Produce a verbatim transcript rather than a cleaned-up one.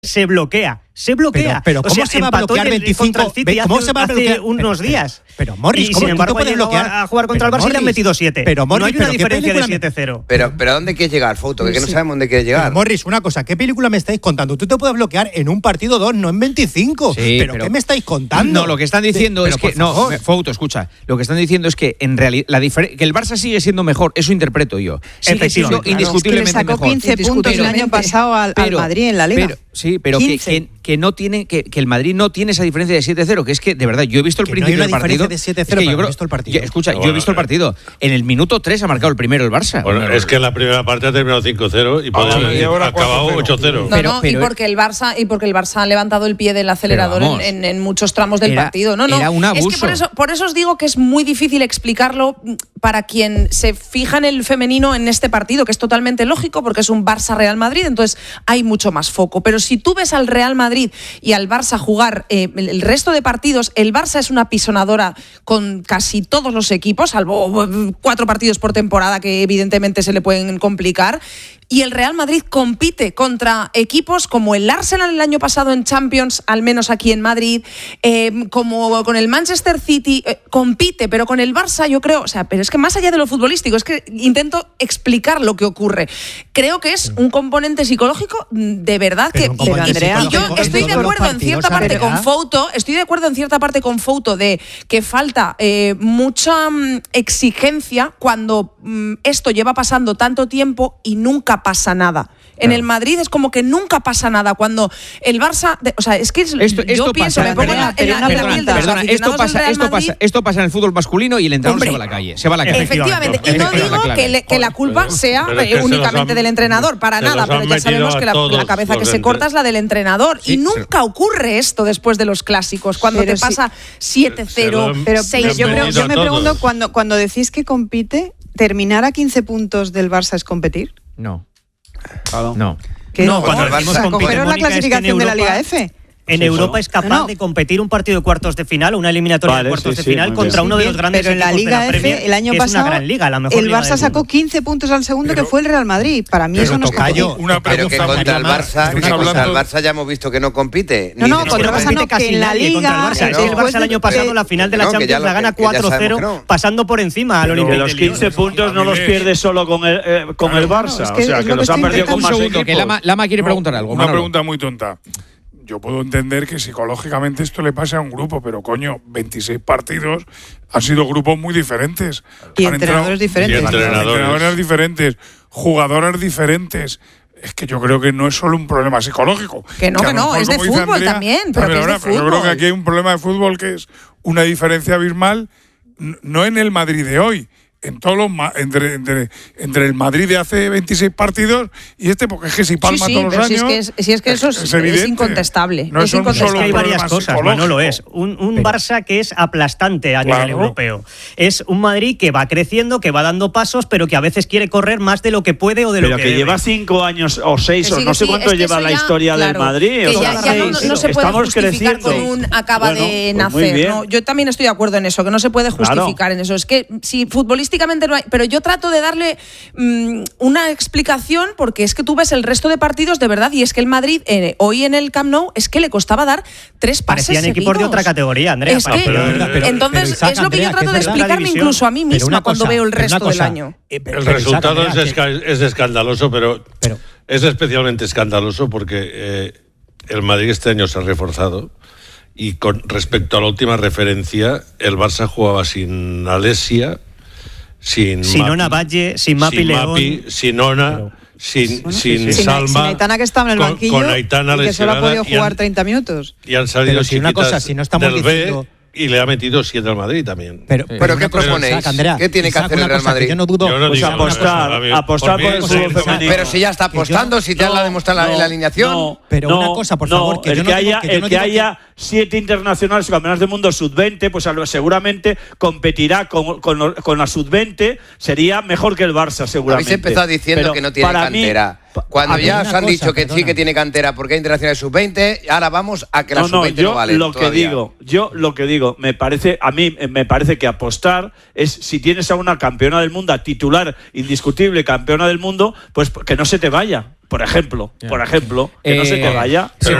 se bloquea, se bloquea. Pero, pero ¿cómo o sea, se va a bloquear veinticinco? ¿Cómo hace, se va a bloquear hace unos días? Pero, pero Morris, y ¿cómo sin embargo tú puedes bloquear a jugar contra pero el Barça y le han metido siete? Pero Morris, no hay una pero diferencia de me... siete cero. Pero, pero ¿a dónde quieres llegar, Fouto? Que, que no Sí. sabemos dónde quieres llegar. Pero, Morris, una cosa, ¿qué película me estáis contando? Tú te puedes bloquear en un partido dos, no en veinticinco. Sí, ¿Pero, pero qué me estáis contando? No, lo que están diciendo de, es que no, Fouto, escucha, lo que están diciendo es que en realidad la difer- que el Barça sigue siendo mejor, eso interpreto yo. Sigue siendo Claro. indiscutiblemente es que le sacó mejor. quince puntos el año pasado al, pero, al Madrid en la Liga. Pero, sí, pero que, que, que no tiene que, que el Madrid no tiene esa diferencia de siete cero, que es que de verdad yo he visto el que principio no hay una del partido. diferencia de siete cero, es que yo pero creo, he visto el partido. Yo, escucha, Pero yo he bueno, visto el partido. En el minuto tres ha marcado el primero el Barça. Bueno, es que en la primera parte ha terminado cinco cero y podría haber acabado ocho cero. No, Pero- no, pero- y porque el Barça y porque el Barça ha levantado el pie del acelerador Pero vamos, en, en, en muchos tramos del era- partido. No, no. era un Es que abuso. por eso, por eso os digo que es muy difícil explicarlo para quien se fija en el femenino en este partido, que es totalmente lógico porque es un Barça-Real Madrid, entonces hay mucho más foco. Pero si tú ves al Real Madrid y al Barça jugar eh, el, el resto de partidos, el Barça es una pisonadora con casi todos los equipos, salvo cuatro partidos por temporada que evidentemente se le pueden complicar. Y el Real Madrid compite contra equipos como el Arsenal el año pasado en Champions, al menos aquí en Madrid, eh, como con el Manchester City, eh, compite, pero con el Barça yo creo, o sea, pero es que más allá de lo futbolístico, es que intento explicar lo que ocurre. Creo que es un componente psicológico de verdad Pero que... un componente y, y yo psicológico estoy en de todos los acuerdo en cierta partidos, parte Andrea. con Fouto, estoy de acuerdo en cierta parte con Fouto de que falta eh, mucha mm, exigencia cuando mm, esto lleva pasando tanto tiempo y nunca pasa nada. En Claro. el Madrid es como que nunca pasa nada. Cuando el Barça... de- o sea, es que es- Esto, yo esto pienso, pasa, me pongo en la, en la- Perdona, en la piel de los perdona, esto aficionados del pasa, Real esto Madrid. pasa, esto pasa en el fútbol masculino y el entrenador Hombre, se va a la calle, se va a la calle. Efectivamente, y no Esa es la digo clave. que, le- que la culpa sea Pero es que eh, se únicamente los han- del entrenador, para se nada, los pero han ya metido sabemos a que la, todos la cabeza que los se entre- corta es la del entrenador. Sí, y nunca ocurre esto después de los clásicos, cuando Pero te sí. pasa siete cero, Se lo- Pero, seis pero yo, han creo- metido yo a me todos. pregunto, cuando, cuando decís que compite, ¿terminar a quince puntos del Barça es competir? No, Claro. no. Que No, cuando el Barça o sea, compite, cogeros la Mónica, es que en clasificación de la Europa- Liga F. En Sí, Europa eso. es capaz No, no. de competir un partido de cuartos de final o una eliminatoria Vale, de cuartos sí, de sí, final muy contra bien. uno de los Bien, grandes pero en la equipos de Liga la Premier, F, el año que pasado, es una gran liga, la mejor el liga Barça del sacó mundo. quince puntos al segundo, Pero- que fue el Real Madrid. Para mí Pero eso no es tocayo, competir. Una Pero que pregunta contra el más. Barça, Estamos que contra el hablando- Barça ya hemos visto que no compite. No, Ni no, de- contra el no Barça compite no, casi que en la nadie contra el Liga, Barça. Es que el después Barça el de- año pasado, de- la final de la No, que ya Champions lo- la gana que- que ya cuatro cero, sabemos que no. pasando por encima al Pero Olympique que de los Lyon. quince puntos no los Avilés. pierde solo con el, eh, con el Barça. es que o sea, es que lo los que han estoy perdido con Un más segundo, que equipos. Lama, Lama quiere preguntar algo. Una Manolo. pregunta muy tonta. Yo puedo entender que psicológicamente esto le pase a un grupo, pero coño, veintiséis partidos han sido grupos muy diferentes. Y Han entrenadores diferentes. Y entrenadores. entrenadores diferentes, jugadores diferentes. Es que yo creo que no es solo un problema psicológico. Que no, a que lo no, mejor, es de como dice fútbol también, pero que es de ahora, pero yo creo fútbol. que aquí hay un problema de fútbol que es una diferencia abismal, n- no en el Madrid de hoy, en todos los ma- entre, entre, entre el Madrid de hace veintiséis partidos y este, porque es que si palma sí, sí, todos los pero si es años. que es- si es que eso es- es evidente. incontestable, No es son incontestable. solo Es que hay varias problemas cosas, psicológicos. Manolo, es un, un Pero- Barça que es aplastante a Claro. nivel europeo. Es un Madrid que va creciendo, que va dando pasos, pero que a veces quiere correr más de lo que puede o de Pero lo que, que, debe. lleva cinco años o seis Que o sí, no que sé sí, cuánto es que lleva eso la ya, historia del claro, Madrid. que o ya, sea, ya no, seis. no se puede Estamos justificar creciendo. con un acaba Bueno, de pues muy nacer. bien. ¿no? Yo también estoy de acuerdo en eso, que no se puede justificar Claro. en eso. Es que si futbolísticamente no hay. Pero yo trato de darle mm, una explicación, porque es que tú ves el resto de partidos de verdad, y es que el Madrid eh, hoy en el Camp Nou es que le costaba dar tres pases Parecían seguidos. equipos de otra categoría, Andrea. Es que, Pero- pero es verdad, pero- entonces, pero Isaac, es lo que Andrea, yo trato que de es verdad, explicarme división. incluso a mí Pero misma una cuando cosa, veo el pero una resto del cosa, año. eh, pero El Isaac, resultado es, Andrea, que- esca- es escandaloso, pero, Pero- es especialmente escandaloso porque eh, el Madrid este año se ha reforzado y con respecto a la última referencia, el Barça jugaba sin Alessia, sin Sin Mapi, Ona Valle, sin Mapi León. Mapi, sin Ona, sin, Bueno, sin sin- sin Salma. Aitana, que estaba en el con- banquillo con Aitana y que solo ha lesionada, podido y han- jugar treinta minutos. Y han salido Pero si una chiquitas cosa, si no estamos del B diciendo- y le ha metido siete al Madrid también. Pero, ¿Pero una qué cosa, proponéis? Isaac, Andrea, ¿Qué tiene que Isaac, hacer el una Real cosa que Madrid? yo no dudo. Yo no Pues digo apostar, una cosa, apostar mí, por el sí, fútbol sí, femenino. Pero si ya está Que yo- apostando, si te No, la ha demostrado la- no, en la alineación. no, Pero no, una cosa, por no, favor, que el yo no que digo- haya, que yo el no que digo que- haya siete internacionales o campeonatos del mundo sub veinte, pues a lo- seguramente competirá con, con, con la sub veinte, sería mejor que el Barça, seguramente. Habéis empezado diciendo Pero que no tiene para mí- cantera. pa- Cuando a mí ya una os han cosa, dicho que sí perdona. que tiene cantera porque hay internacionales sub veinte, ahora vamos a que la no, sub no, veinte yo no vale. lo que todavía. digo, yo lo que digo, me parece, a mí eh, me parece que apostar es si tienes a una campeona del mundo, a titular indiscutible campeona del mundo, pues que no se te vaya. por ejemplo, por ejemplo, que no se te Eh, vaya. sí,